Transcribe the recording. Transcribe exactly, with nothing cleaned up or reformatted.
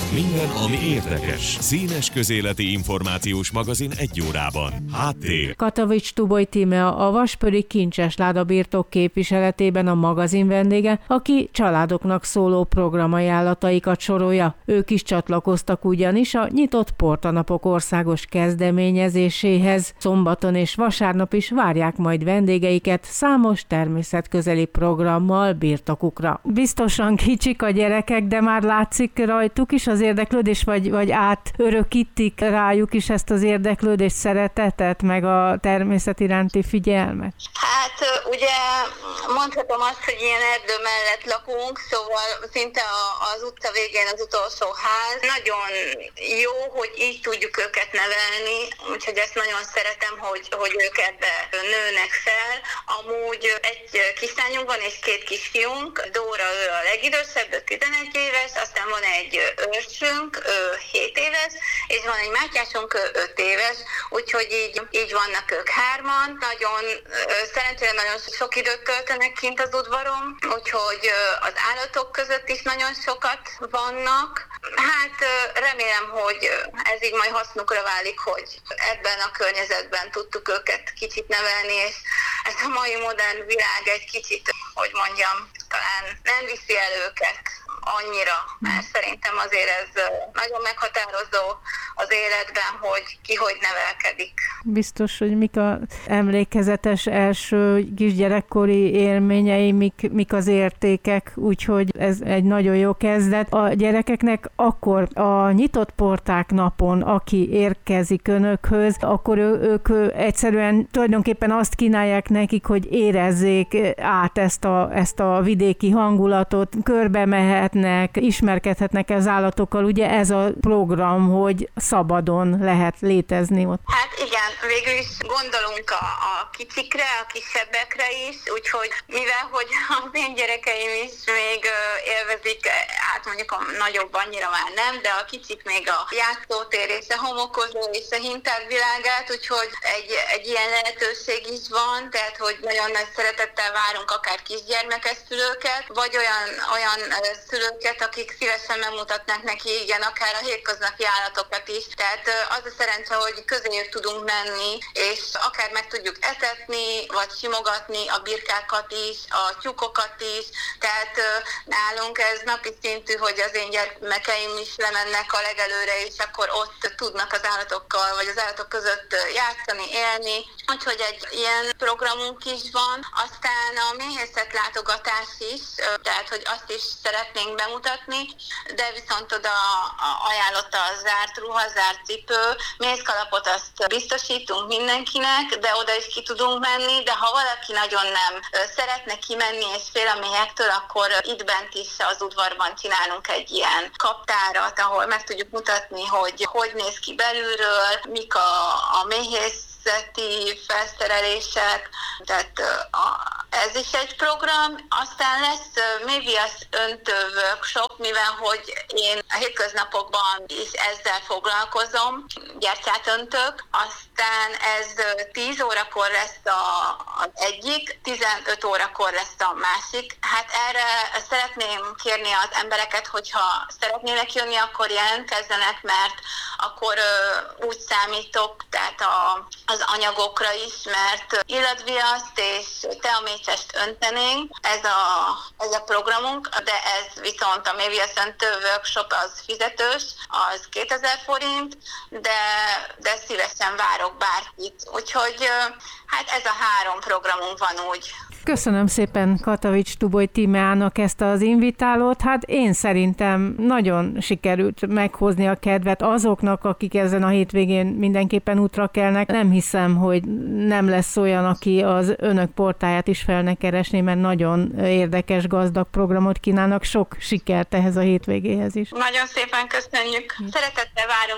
Minden, ami érdekes. Színes közéleti információs magazin egy órában. Háttér. Katovics Tuboj Tímea, a Vaspöri Kincsesláda birtok képviseletében a magazin vendége, aki családoknak szóló programajánlataikat sorolja. Ők is csatlakoztak ugyanis a Nyitott Portanapok országos kezdeményezéséhez. Szombaton és vasárnap is várják majd vendégeiket számos természetközeli programmal birtokukra. Biztosan kicsik a gyerekek, de már látszik rajtuk is az érdeklődés, vagy, vagy átörökítik rájuk is ezt az érdeklődést, szeretetet, meg a természet iránti figyelmet? Hát ugye mondhatom azt, hogy ilyen erdő mellett lakunk, szóval szinte az utca végén az utolsó ház. Nagyon jó, hogy így tudjuk őket nevelni, úgyhogy ezt nagyon szeretem, hogy, hogy ők ebbe nőnek fel. Amúgy egy kislányunk van és két kisfiunk. Dóra, ő a legidősebb, ő tizenegy éves, aztán van egy őrsünk, ő hét éves, és van egy Mátyásunk, ő öt éves, úgyhogy így, így vannak ők hárman. Nagyon szerencsére nagyon sok időt töltenek kint az udvaron, úgyhogy az állatok között is nagyon sokat vannak. Hát remélem, hogy ez így majd hasznukra válik, hogy ebben a környezetben tudtuk őket kicsit nevelni, és ez a mai modern világ egy kicsit, hogy mondjam, talán nem viszi el őket annyira, mert szerintem azért ez nagyon meghatározó az életben, hogy ki hogy nevelkedik. Biztos, hogy mik az emlékezetes első kisgyerekkori élményei, mik, mik az értékek, úgyhogy ez egy nagyon jó kezdet. A gyerekeknek akkor a Nyitott Porták napon, aki érkezik önökhöz, akkor ő, ők egyszerűen tulajdonképpen azt kínálják nekik, hogy érezzék át ezt a, ezt a vidéki hangulatot, körbe mehetnek, ismerkedhetnek az állatokkal. Ugye ez a program, hogy szabadon lehet létezni ott. Hát igen, végül is gondolunk a, a kicsikre, a kisebbekre is, úgyhogy mivel, hogy az én gyerekeim is még élvezik, hát mondjuk a nagyobb annyira már nem, de a kicsik még a játszótér és a homokozó és a hinták világát, úgyhogy egy, egy ilyen lehetőség is van, tehát hogy nagyon nagy szeretettel várunk akár kisgyermekes szülőket, vagy olyan, olyan szülőket, akik szívesen megmutatnak neki, igen, akár a hétköznapi állatokat is. Tehát az a szerencse, hogy közéjük tudunk menni, és akár meg tudjuk etetni, vagy simogatni a birkákat is, a tyúkokat is. Tehát nálunk ez napi szintű, hogy az én gyermekeim is lemennek a legelőre, és akkor ott tudnak az állatokkal, vagy az állatok között játszani, élni. Úgyhogy egy ilyen programunk is van. Aztán a méhészet látogatás is, tehát hogy azt is szeretnénk bemutatni, de viszont oda ajánlotta a zárt ruha, zárt cipő, mézkalapot azt biztosítunk mindenkinek, de oda is ki tudunk menni, de ha valaki nagyon nem szeretne kimenni és fél a méhektől, akkor itt bent is az udvarban csinálunk egy ilyen kaptárat, ahol meg tudjuk mutatni, hogy hogy néz ki belülről, mik a, a méhész felszerelések, tehát a, ez is egy program. Aztán lesz méviasz öntő workshop, mivel hogy én a hétköznapokban is ezzel foglalkozom, gyertyát öntök. Aztán ez tíz órakor lesz a, az egyik, tizenöt órakor lesz a másik. Hát erre szeretném kérni az embereket, hogyha szeretnének jönni, akkor jelentkezzenek, mert akkor uh, úgy számítok, tehát a, az anyagokra is, mert illatviaszt és teamécsest öntenénk, ez a, ez a programunk, de ez viszont a méviasz öntő workshop az fizetős, az kétezer forint, de, de szívesen várok bárkit. Úgyhogy hát ez a három programunk van úgy. Köszönöm szépen Katovics Tuboj Tímeának ezt az invitálót. Hát én szerintem nagyon sikerült meghozni a kedvet azoknak, akik ezen a hétvégén mindenképpen útra kelnek. Nem hiszem, hogy nem lesz olyan, aki az önök portáját is fel ne keresné, mert nagyon érdekes, gazdag programot kínálnak. Sok sikert ehhez a hétvégéhez is. Nagyon szépen köszönjük. Szeretettel várunk